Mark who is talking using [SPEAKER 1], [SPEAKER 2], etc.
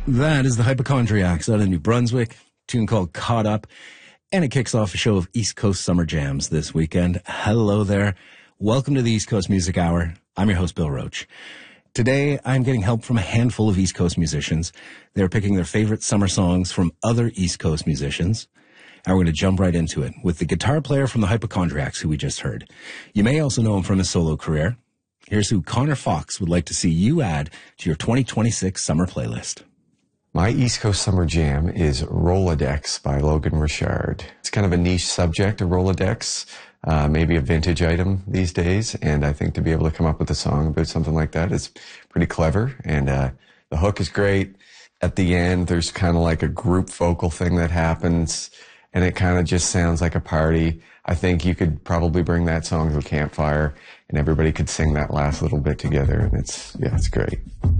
[SPEAKER 1] That is the Hypochondriacs out of New Brunswick, a tune called Caught Up, and it kicks off a show of East Coast Summer Jams this weekend. Hello there. Welcome to the East Coast Music Hour. I'm your host, Bill Roach. Today, I'm getting help from a handful of East Coast musicians. They're picking their favorite summer songs from other East Coast musicians. And we're going to jump right into it with the guitar player from the Hypochondriacs, who we just heard. You may also know him from his solo career. Here's who Connor Fox would like to see you add to your 2026 summer playlist.
[SPEAKER 2] My East Coast Summer Jam is Rolodex by Logan Richard. It's kind of a niche subject, a Rolodex, maybe a vintage item these days, and I think to be able to come up with a song about something like that is pretty clever, and the hook is great. At the end, there's kind of like a group vocal thing that happens, and it kind of just sounds like a party. I think you could probably bring that song to a campfire, and everybody could sing that last little bit together, and it's great.